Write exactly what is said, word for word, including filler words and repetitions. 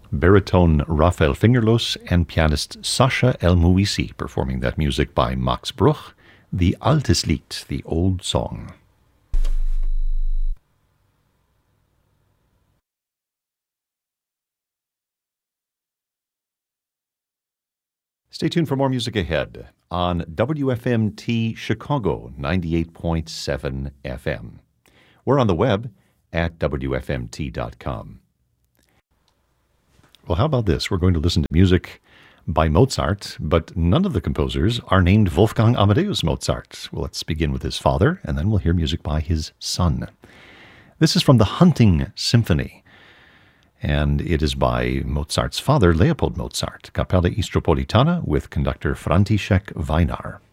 baritone Raphael Fingerlos and pianist Sasha El-Mouisi performing that music by Max Bruch, the Altes Lied, the old song. Stay tuned for more music ahead on W F M T Chicago ninety-eight point seven F M. We're on the web at W F M T dot com. Well, how about this? We're going to listen to music by Mozart, but none of the composers are named Wolfgang Amadeus Mozart. Well, let's begin with his father, and then we'll hear music by his son. This is from the Hunting Symphony, and it is by Mozart's father, Leopold Mozart, Kapelle Istropolitana, with conductor František Vajnar.